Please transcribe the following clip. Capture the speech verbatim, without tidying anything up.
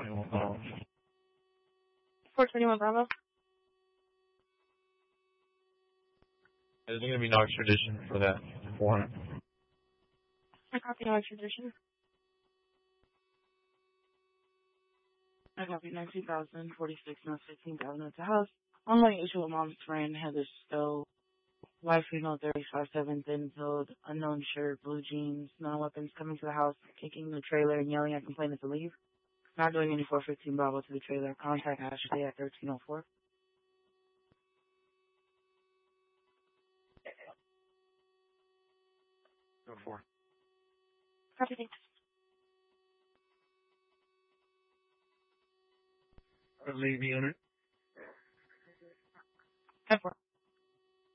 twenty-one Bravo. four twenty-one Bravo. Is there going to be no extradition for that warrant? I copy no extradition. I copy nineteen thousand forty-six, no sixteen thousand at the house. Ongoing issue with mom's friend, Heather Stowe. White female, thirty-five seven, thin filled, unknown shirt, blue jeans, no weapons, coming to the house, kicking the trailer and yelling at complainant to leave. Not doing any four fifteen Bravo to the trailer. Contact Ashley at thirteen oh four. Go for. Copy, thanks. Leave the unit. ten four.